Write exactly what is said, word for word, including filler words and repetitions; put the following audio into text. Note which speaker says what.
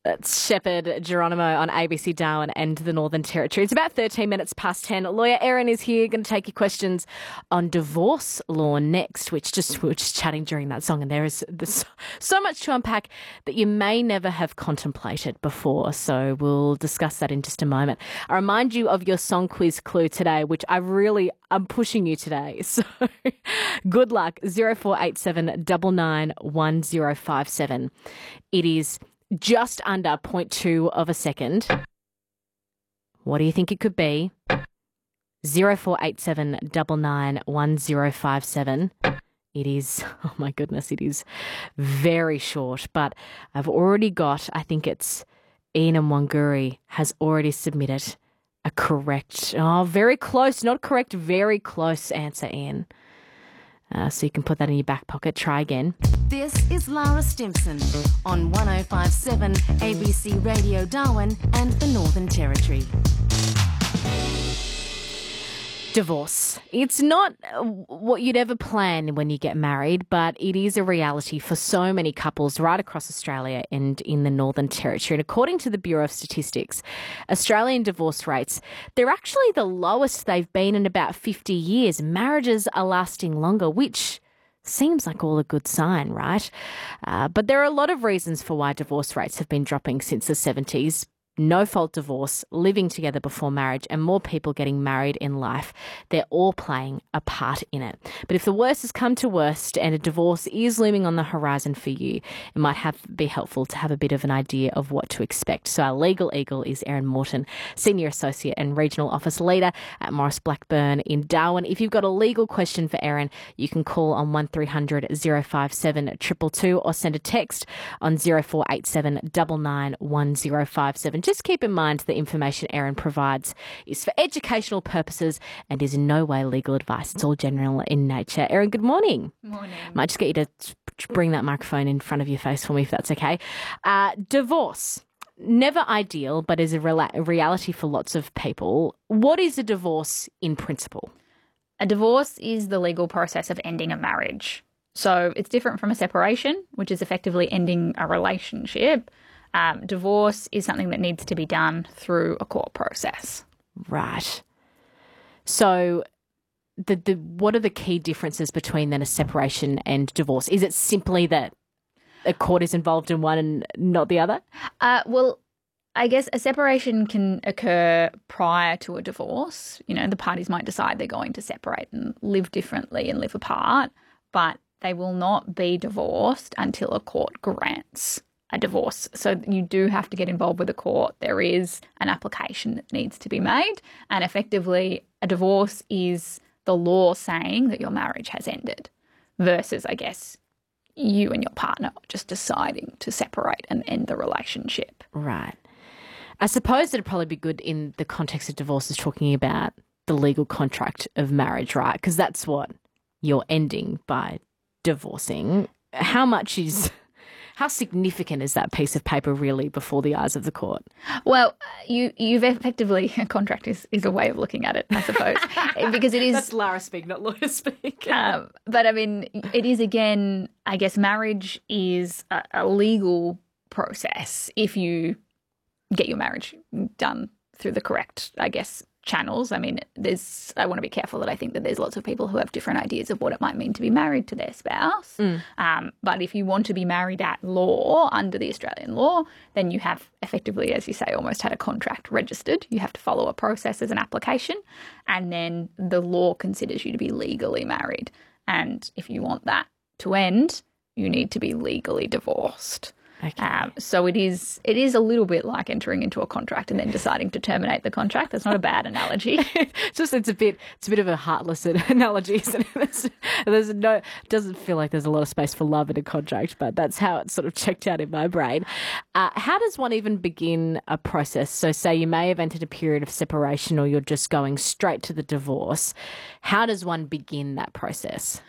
Speaker 1: That's Shepherd Geronimo on A B C Darwin and the Northern Territory. It's about thirteen minutes past ten. Lawyer Erin is here, going to take your questions on divorce law next, which just we were just chatting during that song, and there is there's so much to unpack that you may never have contemplated before. So we'll discuss that in just a moment. I remind you of your song quiz clue today, which I really I'm pushing you today. So good luck. zero four eight seven nine nine one zero five seven. It is just under zero point two of a second. What do you think it could be? zero four eight seven nine nine one zero five seven. It is, oh my goodness, it is very short, but I've already got, I think it's Ian and Wanguri has already submitted a correct, oh, very close, not correct, very close answer, Ian. Uh, so you can put that in your back pocket. Try again.
Speaker 2: This is Lara Stimson on one oh five point seven A B C Radio Darwin and the Northern Territory.
Speaker 1: Divorce. It's not what you'd ever plan when you get married, but it is a reality for so many couples right across Australia and in the Northern Territory. And according to the Bureau of Statistics, Australian divorce rates, they're actually the lowest they've been in about fifty years. Marriages are lasting longer, which seems like all a good sign, right? Uh, but there are a lot of reasons for why divorce rates have been dropping since the seventies. No-fault divorce, living together before marriage, and more people getting married in life. They're all playing a part in it. But if the worst has come to worst and a divorce is looming on the horizon for you, it might have be helpful to have a bit of an idea of what to expect. So our legal eagle is Erin Morton, Senior Associate and Regional Office Leader at Morris Blackburn in Darwin. If you've got a legal question for Erin, you can call on one three hundred zero five seven two two two or send a text on zero four eight seven nine nine one zero five seven. Just keep in mind the information Erin provides is for educational purposes and is in no way legal advice. It's all general in nature. Erin, good morning.
Speaker 3: Morning.
Speaker 1: Might just get you to bring that microphone in front of your face for me if that's okay. Uh, divorce. Never ideal, but is a, rela- a reality for lots of people. What is a divorce in principle?
Speaker 3: A divorce is the legal process of ending a marriage. So it's different from a separation, which is effectively ending a relationship. Um, divorce is something that needs to be done through a court process.
Speaker 1: Right. So the the what are the key differences between then a separation and divorce? Is it simply that a court is involved in one and not the other?
Speaker 3: Uh, well, I guess a separation can occur prior to a divorce. You know, the parties might decide they're going to separate and live differently and live apart, but they will not be divorced until a court grants a divorce. So you do have to get involved with the court. There is an application that needs to be made, and effectively a divorce is the law saying that your marriage has ended versus, I guess, you and your partner just deciding to separate and end the relationship.
Speaker 1: Right. I suppose it'd probably be good in the context of divorces talking about the legal contract of marriage, right? Because that's what you're ending by divorcing. How much is... How significant is that piece of paper really before the eyes of the court?
Speaker 3: Well, you, you've effectively, a contract is, is a way of looking at it, I suppose, because it is...
Speaker 1: That's Lara speak, not lawyer speak.
Speaker 3: um, but, I mean, it is, again, I guess marriage is a, a legal process if you get your marriage done through the correct, I guess, channels. I mean, there's, I want to be careful that I think that there's lots of people who have different ideas of what it might mean to be married to their spouse.
Speaker 1: Mm.
Speaker 3: Um, but if you want to be married at law, under the Australian law, then you have effectively, as you say, almost had a contract registered. You have to follow a process as an application, and then the law considers you to be legally married. And if you want that to end, you need to be legally divorced.
Speaker 1: Okay.
Speaker 3: Um, so it is it is a little bit like entering into a contract and then deciding to terminate the contract. That's not a bad analogy.
Speaker 1: It's just it's a bit it's a bit of a heartless analogy, isn't it? There's, there's no it doesn't feel like there's a lot of space for love in a contract, but that's how it's sort of checked out in my brain. Uh, how does one even begin a process? So say you may have entered a period of separation or you're just going straight to the divorce. How does one begin that process?